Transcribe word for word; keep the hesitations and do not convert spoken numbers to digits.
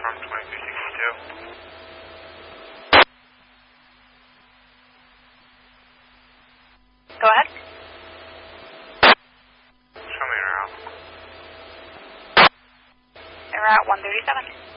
from twenty-two sixty-two. Go ahead. Show me around. They're at one thirty-seven.